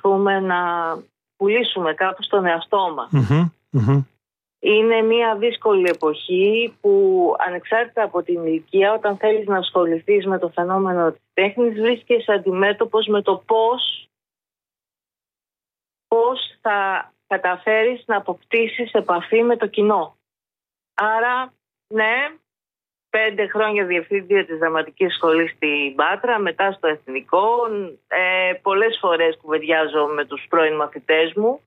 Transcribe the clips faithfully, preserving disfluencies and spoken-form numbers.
προσπαθούμε να πουλήσουμε κάπως τον εαυτό μας. Mm-hmm, mm-hmm. Είναι μια δύσκολη εποχή που ανεξάρτητα από την ηλικία, όταν θέλεις να ασχοληθείς με το φαινόμενο της τέχνης, βρίσκεσαι αντιμέτωπος με το πώς, πώς θα καταφέρεις να αποκτήσεις επαφή με το κοινό. Άρα, ναι, πέντε χρόνια διευθύντρια της Δραματικής Σχολής στην Πάτρα, μετά στο Εθνικό. Ε, πολλές φορές κουβεντιάζω με τους πρώην μαθητές μου.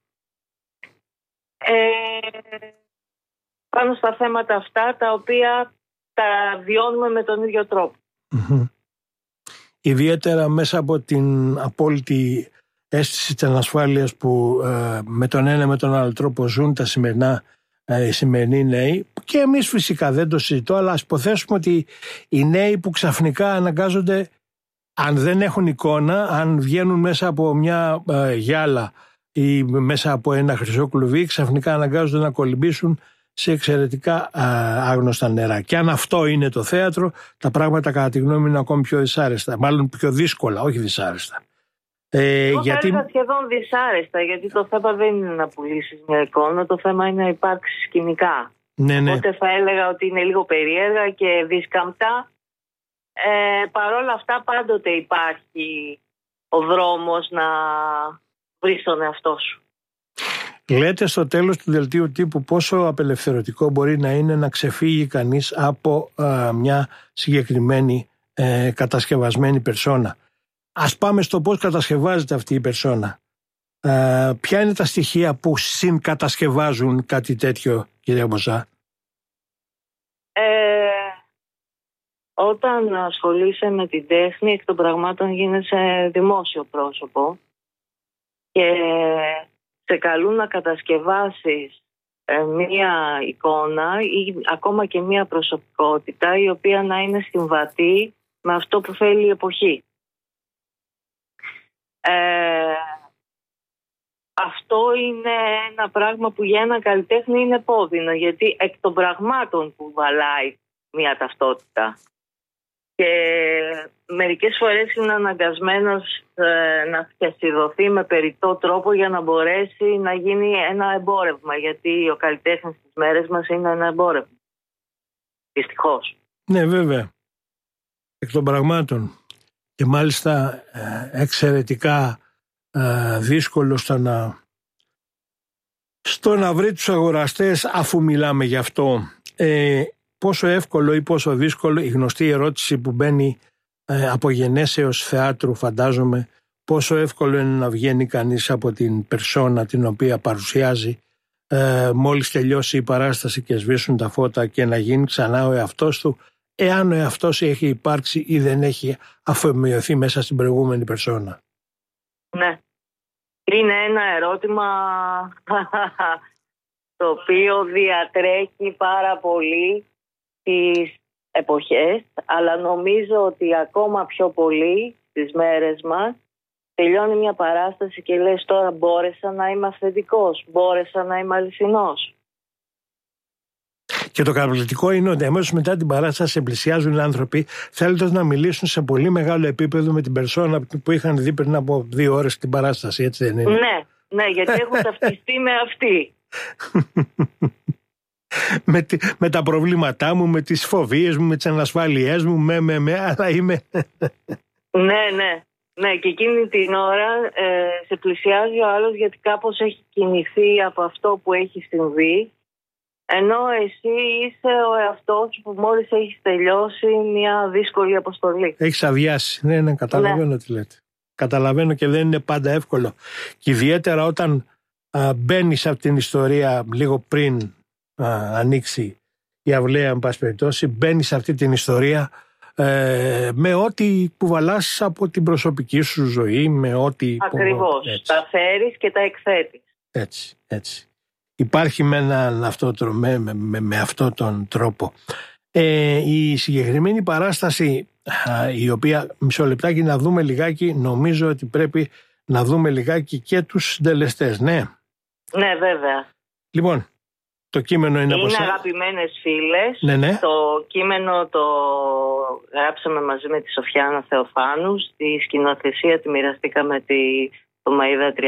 Ε, πάνω στα θέματα αυτά, τα οποία τα βιώνουμε με τον ίδιο τρόπο. Mm-hmm. Ιδιαίτερα μέσα από την απόλυτη αίσθηση της ανασφάλειας που ε, με τον ένα με τον άλλο τρόπο ζουν τα σημερινά ε, οι σημερινοί νέοι, και εμείς φυσικά δεν το συζητώ, αλλά ας υποθέσουμε ότι οι νέοι που ξαφνικά αναγκάζονται, αν δεν έχουν εικόνα, αν βγαίνουν μέσα από μια ε, γυάλα ή μέσα από ένα χρυσό κλουβί, ξαφνικά αναγκάζονται να κολυμπήσουν σε εξαιρετικά α, άγνωστα νερά. Και αν αυτό είναι το θέατρο, τα πράγματα κατά τη γνώμη είναι ακόμη πιο δυσάρεστα. Μάλλον πιο δύσκολα, όχι δυσάρεστα. Ε, Εγώ γιατί... θα έλεγα σχεδόν δυσάρεστα, γιατί το θέμα δεν είναι να πουλήσεις μια εικόνα, το θέμα είναι να υπάρξει σκηνικά. Ναι, ναι. Οπότε θα έλεγα ότι είναι λίγο περίεργα και δίσκαμπτα. Ε, Παρ' όλα αυτά πάντοτε υπάρχει ο δρόμος να βρεις τον εαυτό σου. Λέτε στο τέλος του δελτίου τύπου πόσο απελευθερωτικό μπορεί να είναι να ξεφύγει κανείς από α, μια συγκεκριμένη ε, κατασκευασμένη περσόνα. Ας πάμε στο πώς κατασκευάζεται αυτή η περσόνα. Ε, ποια είναι τα στοιχεία που συγκατασκευάζουν κάτι τέτοιο, κυρία Μποζά? Ε, όταν ασχολείσαι με την τέχνη, εκ των πραγμάτων γίνεσαι δημόσιο πρόσωπο και σε καλούν να κατασκευάσεις ε, μία εικόνα ή ακόμα και μία προσωπικότητα η οποία να είναι συμβατή με αυτό που θέλει η εποχή. Ε, αυτό είναι ένα πράγμα που για ένα καλλιτέχνη είναι επώδυνο, γιατί εκ των πραγμάτων που βαλάει μία ταυτότητα. Και μερικές φορές είναι αναγκασμένος ε, να φτιασιδωθεί με περιττό τρόπο για να μπορέσει να γίνει ένα εμπόρευμα, γιατί ο καλλιτέχνης στις μέρες μας είναι ένα εμπόρευμα. Δυστυχώς. Ναι, βέβαια. Εκ των πραγμάτων. Και μάλιστα ε, εξαιρετικά ε, δύσκολο στο να, στο να βρει τους αγοραστές, αφού μιλάμε γι' αυτό. Ε, πόσο εύκολο ή πόσο δύσκολο, η γνωστή ερώτηση που μπαίνει ε, από γενέσεως θεάτρου, φαντάζομαι, πόσο εύκολο είναι να βγαίνει κανείς από την περσόνα την οποία παρουσιάζει ε, μόλις τελειώσει η παράσταση και σβήσουν τα φώτα, και να γίνει ξανά ο εαυτός του, εάν ο εαυτός έχει υπάρξει ή δεν έχει αφομοιωθεί μέσα στην προηγούμενη περσόνα. Ναι. Είναι ένα ερώτημα το οποίο διατρέχει πάρα πολύ τις εποχές, αλλά νομίζω ότι ακόμα πιο πολύ στις μέρες μας τελειώνει μια παράσταση και λες τώρα μπόρεσα να είμαι αυθεντικός, μπόρεσα να είμαι αληθινός. Και το καταπληκτικό είναι ότι αμέσως μετά την παράσταση σε πλησιάζουν οι άνθρωποι θέλοντας να μιλήσουν σε πολύ μεγάλο επίπεδο με την περσόνα που είχαν δει πριν από δύο ώρες την παράσταση, έτσι δεν είναι? Ναι, ναι, γιατί έχουν ταυτιστεί με αυτή. με, με τα προβλήματά μου, με τις φοβίες μου, με τις ανασφάλειές μου, με, με, με, αλλά είμαι... ναι, ναι. Ναι, και εκείνη την ώρα ε, σε πλησιάζει ο άλλος γιατί κάπως έχει κινηθεί από αυτό που έχει συμβεί, ενώ εσύ είσαι ο εαυτός που μόλις έχεις τελειώσει μια δύσκολη αποστολή. Έχεις αδειάσει. Ναι, ναι, καταλαβαίνω ναι. τι λέτε. Καταλαβαίνω, και δεν είναι πάντα εύκολο. Και ιδιαίτερα όταν α, μπαίνεις από την ιστορία λίγο πριν α, ανοίξει η αυλαία, εν πάση περιπτώσει, μπαίνεις σε αυτή την ιστορία ε, με ό,τι κουβαλάς από την προσωπική σου ζωή, με ό,τι... Ακριβώς. Που, τα φέρεις και τα εκθέτεις. Έτσι, έτσι. Υπάρχει με, έναν αυτό, με, με, με αυτόν τον τρόπο. Ε, η συγκεκριμένη παράσταση, α, η οποία, μισό λεπτάκι να δούμε λιγάκι, νομίζω ότι πρέπει να δούμε λιγάκι και τους συντελεστές, ναι. Ναι, βέβαια. Λοιπόν, το κείμενο είναι... Είναι από... αγαπημένες φίλες. Ναι, ναι. Το κείμενο το γράψαμε μαζί με τη Σοφιάνα Θεοφάνου. Στη σκηνοθεσία τη μοιραστήκαμε τη, το Μαΐδα